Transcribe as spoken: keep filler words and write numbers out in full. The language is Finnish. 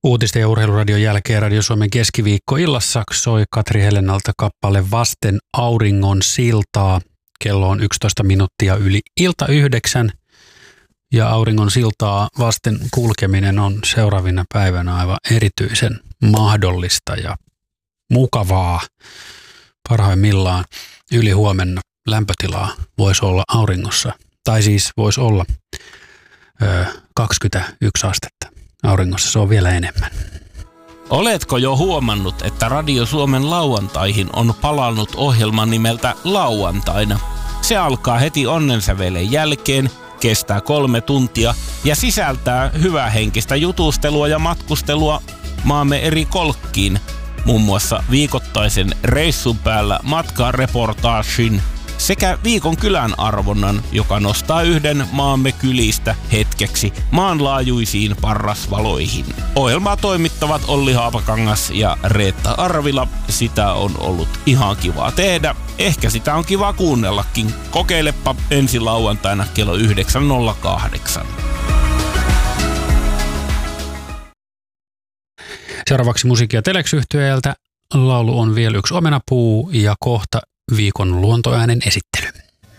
Uutisten ja urheiluradion jälkeen Radio Suomen keskiviikkoillassa soi Katri Helenalta kappale Vasten auringon siltaa. Kello on yksitoista minuuttia yli ilta yhdeksän ja auringon siltaa vasten kulkeminen on seuraavina päivänä aivan erityisen mahdollista ja mukavaa. Parhaimmillaan yli huomenna lämpötilaa voisi olla auringossa, tai siis voisi olla ö, kaksikymmentäyksi astetta. Auringossa se on vielä enemmän. Oletko jo huomannut, että Radio Suomen lauantaihin on palannut ohjelma nimeltä Lauantaina? Se alkaa heti onnensävelen jälkeen, kestää kolme tuntia ja sisältää hyvähenkistä jutustelua ja matkustelua maamme eri kolkkiin. Muun muassa viikoittaisen reissun päällä matkareportaasin sekä viikon kylän arvonnan, joka nostaa yhden maamme kylistä hetkeksi maanlaajuisiin parrasvaloihin. Ohjelmaa toimittavat Olli Haapakangas ja Reetta Arvila. Sitä on ollut ihan kivaa tehdä. Ehkä sitä on kiva kuunnellakin. Kokeilepa ensi lauantaina kello yhdeksän nolla kahdeksan. Seuraavaksi musiikkia Telex-yhtyeeltä. Laulu on vielä yksi omenapuu ja kohta viikon luontoäänen esittely.